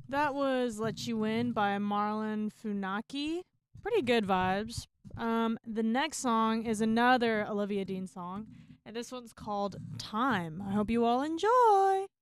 That was Let You In by Marlon Funaki. Pretty good vibes. The next song is another Olivia Dean song, and this one's called Time. I hope you all enjoy.